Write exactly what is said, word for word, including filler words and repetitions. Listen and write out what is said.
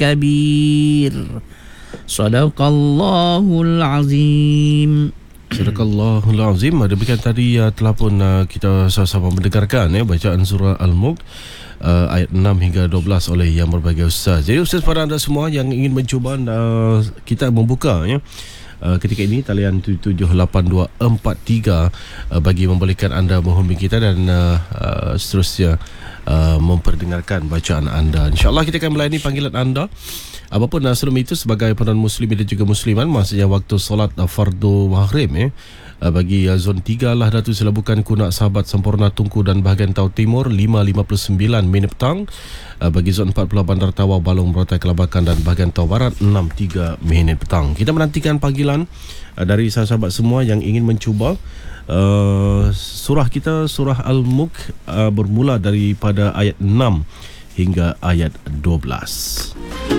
kabir. Sadaqallahul azim. Sadaqallahul azim. Demikian tadi uh, telah pun uh, kita sama-sama mendengarkan ya, bacaan surah Al-Mulk uh, ayat enam hingga dua belas oleh yang berbahagia Ustaz. Jadi Ustaz, pada anda semua yang ingin mencuba, uh, kita membuka ya Uh, ketika ini talian tujuh tujuh lapan dua empat tiga uh, bagi membolehkan anda menghubungi kita dan uh, uh, seterusnya uh, memperdengarkan bacaan anda. InsyaAllah kita akan melayani panggilan anda. Apapun uh, sebelum itu, sebagai penonton muslimin dan juga musliman, maksudnya waktu solat uh, fardu maghrib eh, uh, bagi uh, zon tiga lah Datu Selabukan, Kunak, Sahabat, Sempurna, Tungku dan bahagian Tau Timur lima lima puluh sembilan minit petang. Uh, bagi zon empat puluh Bandar Tawau, Balong, Merotai, Kelabakan dan bahagian Tau Barat enam tiga minit petang. Kita menantikan panggilan uh, dari sahabat semua yang ingin mencuba. Uh, surah kita, surah Al-Mulk, uh, bermula daripada ayat enam hingga ayat dua belas.